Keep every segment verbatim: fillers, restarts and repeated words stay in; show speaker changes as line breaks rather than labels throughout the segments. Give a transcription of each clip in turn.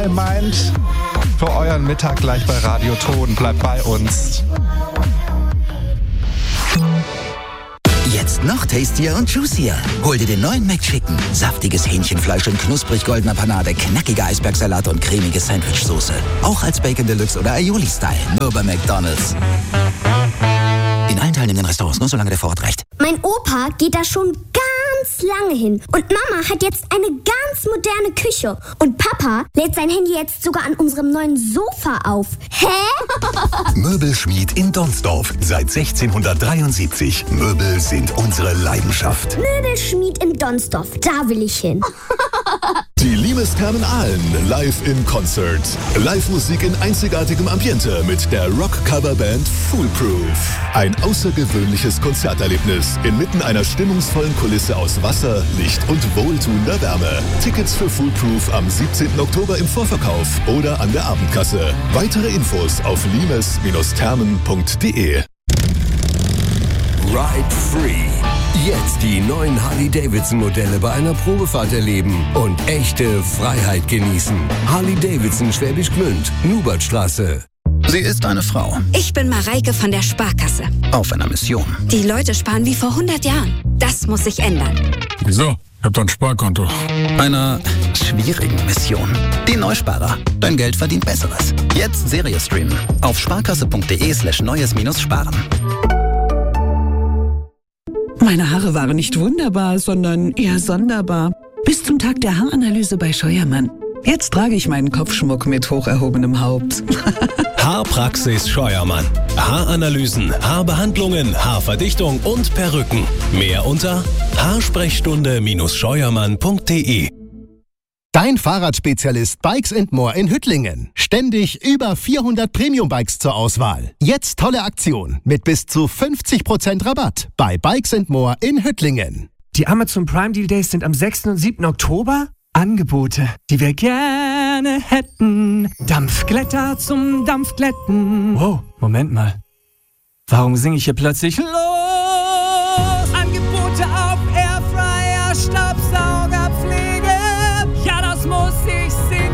Meint für euren Mittag gleich bei Radio Ton. Bleibt bei uns.
Jetzt noch tastier und juicier. Hol dir den neuen McChicken. Saftiges Hähnchenfleisch in knusprig goldener Panade, knackiger Eisbergsalat und cremige Sandwichsoße. Auch als Bacon Deluxe oder Aioli-Style. Nur bei McDonald's. In allen teilnehmenden Restaurants, nur solange der Vorort reicht.
Mein Opa geht da schon ganz lange hin. Und Mama hat jetzt eine ganz moderne Küche. Und Papa lädt sein Handy jetzt sogar an unserem neuen Sofa auf. Hä?
Möbelschmied in Donsdorf. Seit sechzehnhundertdreiundsiebzig. Möbel sind unsere Leidenschaft.
Möbelschmied in Donsdorf. Da will ich hin.
Die Limesthermen Aalen live in Concert. Live-Musik in einzigartigem Ambiente mit der Rock-Cover-Band Foolproof. Ein außergewöhnliches Konzerterlebnis inmitten einer stimmungsvollen Kulisse aus Wasser, Licht und wohltuender Wärme. Tickets für Foolproof am siebzehnten Oktober im Vorverkauf oder an der Abendkasse. Weitere Infos auf limes Thermen punkt de.
Ride Free. Jetzt die neuen Harley-Davidson-Modelle bei einer Probefahrt erleben und echte Freiheit genießen. Harley-Davidson Schwäbisch Gmünd, Nubertstraße.
Sie ist eine Frau.
Ich bin Mareike von der Sparkasse.
Auf einer Mission.
Die Leute sparen wie vor hundert Jahren. Das muss sich ändern.
Wieso? Ich hab doch ein Sparkonto.
Einer schwierigen Mission. Die Neusparer. Dein Geld verdient Besseres. Jetzt Serie streamen. Auf sparkasse.de slash neues minus sparen.
Meine Haare waren nicht wunderbar, sondern eher sonderbar. Bis zum Tag der Haaranalyse bei Scheuermann. Jetzt trage ich meinen Kopfschmuck mit hoch erhobenem Haupt.
Haarpraxis Scheuermann. Haaranalysen, Haarbehandlungen, Haarverdichtung und Perücken. Mehr unter haarsprechstunde scheuermann punkt de.
Dein Fahrradspezialist Bikes and More in Hüttlingen. Ständig über vierhundert Premium-Bikes zur Auswahl. Jetzt tolle Aktion mit bis zu fünfzig Prozent Rabatt bei Bikes and More in Hüttlingen.
Die Amazon Prime Deal Days sind am sechsten und siebten Oktober. Angebote, die wir gerne hätten. Dampfglätter zum Dampfglätten. Wow, Moment mal. Warum singe ich hier plötzlich los? Angebote auf Airfryer, Staubsaugerpflege. Ja, das muss ich singen.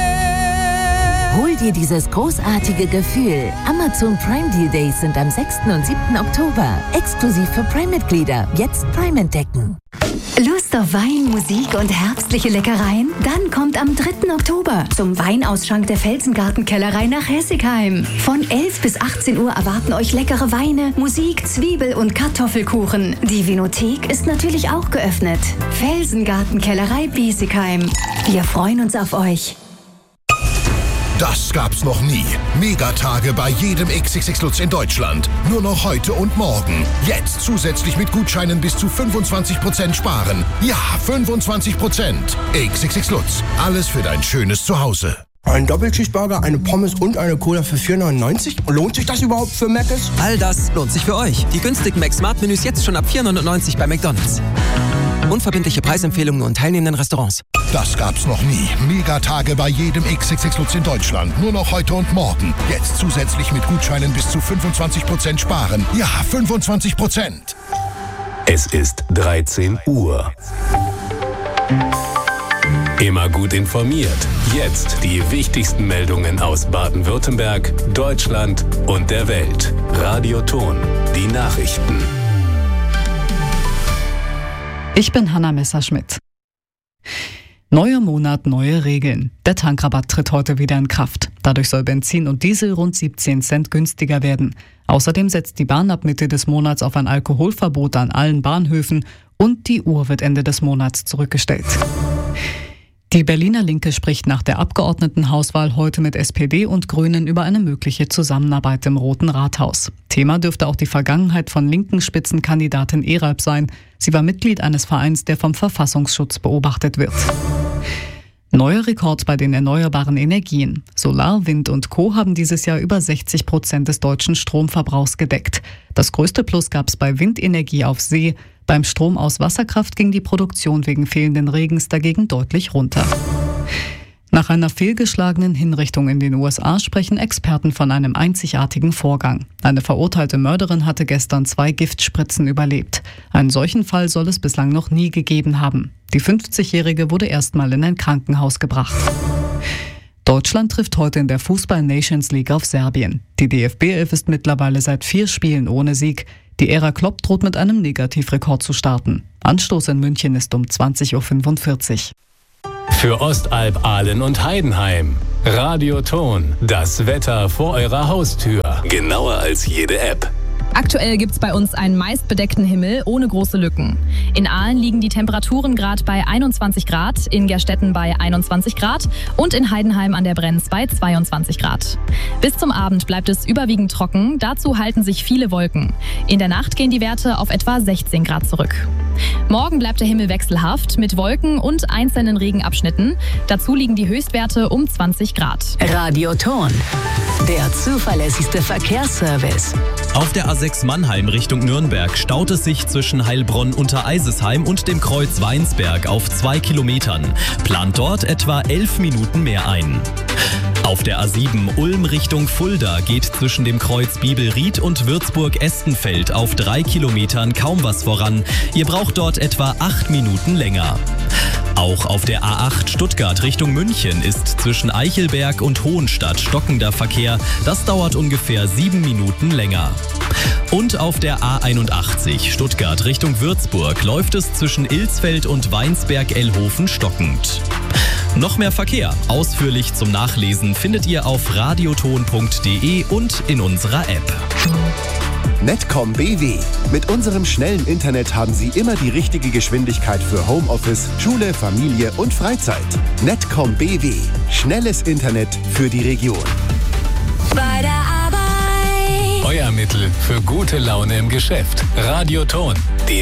Hol dir dieses großartige Gefühl. Amazon Prime Deal Days sind am sechsten und siebten Oktober. Exklusiv für Prime-Mitglieder. Jetzt Prime entdecken.
Lust auf Wein, Musik und herbstliche Leckereien? Dann kommt am dritten Oktober zum Weinausschank der Felsengartenkellerei nach Hessigheim. Von elf bis achtzehn Uhr erwarten euch leckere Weine, Musik, Zwiebel- und Kartoffelkuchen. Die Vinothek ist natürlich auch geöffnet. Felsengartenkellerei Biesigheim. Wir freuen uns auf euch.
Das gab's noch nie. Megatage bei jedem X X X Lutz in Deutschland. Nur noch heute und morgen. Jetzt zusätzlich mit Gutscheinen bis zu fünfundzwanzig Prozent sparen. Ja, fünfundzwanzig Prozent. X X X Lutz. Alles für dein schönes Zuhause.
Ein Doppelcheeseburger, eine Pommes und eine Cola für vier neunundneunzig? Lohnt sich das überhaupt für Mc's?
All das lohnt sich für euch. Die günstigen Mac-Smart-Menüs jetzt schon ab vier neunundneunzig bei McDonald's. Unverbindliche Preisempfehlungen und teilnehmenden Restaurants.
Das gab's noch nie. Megatage bei jedem X X X Lutz in Deutschland. Nur noch heute und morgen. Jetzt zusätzlich mit Gutscheinen bis zu fünfundzwanzig Prozent sparen. Ja, fünfundzwanzig Prozent.
Es ist dreizehn Uhr. Immer gut informiert. Jetzt die wichtigsten Meldungen aus Baden-Württemberg, Deutschland und der Welt. Radio Ton, die Nachrichten.
Ich bin Hanna Messerschmidt. Neuer Monat, neue Regeln. Der Tankrabatt tritt heute wieder in Kraft. Dadurch soll Benzin und Diesel rund siebzehn Cent günstiger werden. Außerdem setzt die Bahn ab Mitte des Monats auf ein Alkoholverbot an allen Bahnhöfen und die Uhr wird Ende des Monats zurückgestellt. Die Berliner Linke spricht nach der Abgeordnetenhauswahl heute mit S P D und Grünen über eine mögliche Zusammenarbeit im Roten Rathaus. Thema dürfte auch die Vergangenheit von linken Spitzenkandidatin Eralp sein. Sie war Mitglied eines Vereins, der vom Verfassungsschutz beobachtet wird. Neuer Rekord bei den erneuerbaren Energien. Solar, Wind und Co. haben dieses Jahr über sechzig Prozent des deutschen Stromverbrauchs gedeckt. Das größte Plus gab es bei Windenergie auf See. Beim Strom aus Wasserkraft ging die Produktion wegen fehlenden Regens dagegen deutlich runter. Nach einer fehlgeschlagenen Hinrichtung in den U S A sprechen Experten von einem einzigartigen Vorgang. Eine verurteilte Mörderin hatte gestern zwei Giftspritzen überlebt. Einen solchen Fall soll es bislang noch nie gegeben haben. Die fünfzigjährige wurde erstmal in ein Krankenhaus gebracht. Deutschland trifft heute in der Fußball-Nations League auf Serbien. Die D F B elf ist mittlerweile seit vier Spielen ohne Sieg. Die Ära Klopp droht mit einem Negativrekord zu starten. Anstoß in München ist um zwanzig Uhr fünfundvierzig.
Für Ostalb, Aalen und Heidenheim. Radio Ton, das Wetter vor eurer Haustür. Genauer als jede App.
Aktuell gibt's bei uns einen meist bedeckten Himmel ohne große Lücken. In Aalen liegen die Temperaturen gerade bei einundzwanzig Grad, in Gerstetten bei einundzwanzig Grad und in Heidenheim an der Brenz bei zweiundzwanzig Grad. Bis zum Abend bleibt es überwiegend trocken, dazu halten sich viele Wolken. In der Nacht gehen die Werte auf etwa sechzehn Grad zurück. Morgen bleibt der Himmel wechselhaft mit Wolken und einzelnen Regenabschnitten. Dazu liegen die Höchstwerte um zwanzig Grad.
Radio Ton, der zuverlässigste Verkehrsservice.
Auf der A sechs Mannheim Richtung Nürnberg staut es sich zwischen Heilbronn unter Eisesheim und dem Kreuz Weinsberg auf zwei Kilometern. Plant dort etwa elf Minuten mehr ein. Auf der A sieben Ulm Richtung Fulda geht zwischen dem Kreuz Bibelried und Würzburg-Estenfeld auf drei Kilometern kaum was voran. Ihr braucht dort etwa acht Minuten länger. Auch auf der A acht Stuttgart Richtung München ist zwischen Eichelberg und Hohenstadt stockender Verkehr. Das dauert ungefähr sieben Minuten länger. Und auf der A einundachtzig Stuttgart Richtung Würzburg läuft es zwischen Ilsfeld und Weinsberg-Ellhofen stockend. Noch mehr Verkehr, ausführlich zum Nachlesen, findet ihr auf radioton punkt de und in unserer App.
Netcom B W. Mit unserem schnellen Internet haben Sie immer die richtige Geschwindigkeit für Homeoffice, Schule, Familie und Freizeit. Netcom B W. Schnelles Internet für die Region.
Bei der Arbeit. Euer Mittel für gute Laune im Geschäft. Radio Ton.